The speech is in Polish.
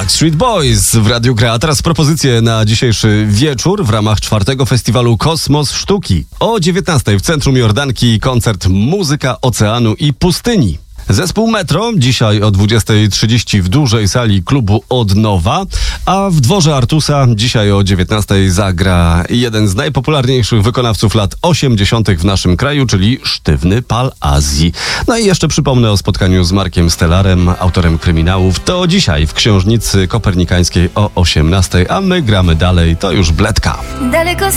Backstreet Boys w Radiu Gra. A teraz propozycje na dzisiejszy wieczór w ramach 4. festiwalu Kosmos Sztuki. O 19:00 w centrum Jordanki koncert Muzyka Oceanu i Pustyni. Zespół Metro dzisiaj o 20:30 w dużej sali klubu Odnowa, a w dworze Artusa dzisiaj o 19:00 zagra jeden z najpopularniejszych wykonawców lat 80. w naszym kraju, czyli Sztywny Pal Azji. No i jeszcze przypomnę o spotkaniu z Markiem Stelarem, autorem kryminałów. To dzisiaj w Książnicy Kopernikańskiej o 18:00, a my gramy dalej, to już Bledka. Daleko